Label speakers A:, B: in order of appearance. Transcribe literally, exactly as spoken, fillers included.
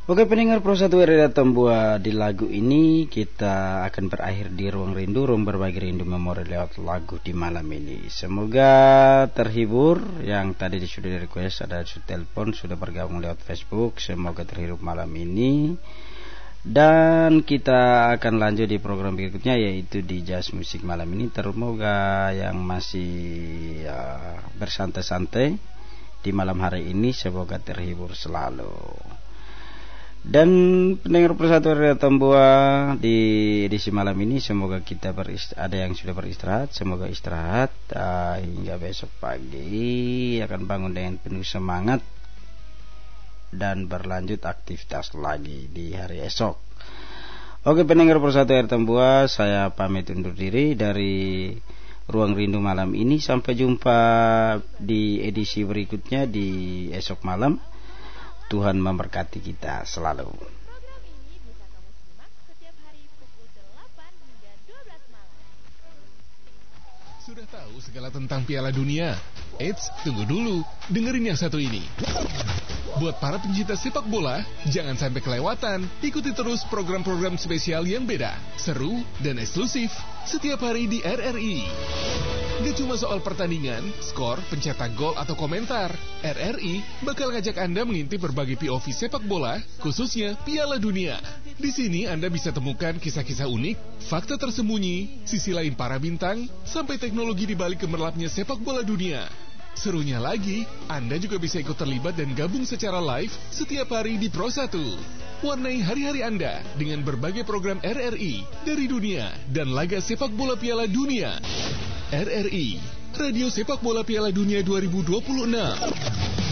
A: Oke pendengar Pro satu R R Tambua, di lagu ini kita akan berakhir di Ruang Rindu, ruang berbagi rindu memori lewat lagu di malam ini. Semoga terhibur. Yang tadi sudah di request ada sudah telepon, sudah bergabung lewat Facebook. Semoga terhibur malam ini. Dan kita akan lanjut di program berikutnya, yaitu di Jazz Musik malam ini. Semoga yang masih uh, bersantai-santai di malam hari ini semoga terhibur selalu. Dan pendengar Persatu R R Tambua, di edisi malam ini semoga kita berist- ada yang sudah beristirahat, semoga istirahat uh, hingga besok pagi akan bangun dengan penuh semangat dan berlanjut aktivitas lagi di hari esok. Oke pendengar Persatu R R Tambua, saya pamit undur diri dari Ruang Rindu malam ini. Sampai jumpa di edisi berikutnya di esok malam. Tuhan memberkati kita selalu.
B: Program ini bisa kamu simak setiap hari pukul delapan hingga dua belas malam.
C: Sudah tahu segala tentang Piala Dunia? Eits, tunggu dulu, dengerin yang satu ini. Buat para pencinta sepak bola, jangan sampai kelewatan. Ikuti terus program-program spesial yang beda, seru, dan eksklusif setiap hari di R R I. Gak cuma soal pertandingan, skor, pencetak gol, atau komentar. R R I bakal ngajak Anda mengintip berbagai P O V sepak bola, khususnya Piala Dunia. Di sini Anda bisa temukan kisah-kisah unik, fakta tersembunyi, sisi lain para bintang, sampai teknologi di balik gemerlapnya sepak bola dunia. Serunya lagi, Anda juga bisa ikut terlibat dan gabung secara live setiap hari di Pro satu. Warnai hari-hari Anda dengan berbagai program R R I dari dunia dan laga sepak bola Piala Dunia. R R I, Radio Sepak Bola Piala Dunia dua ribu dua puluh enam.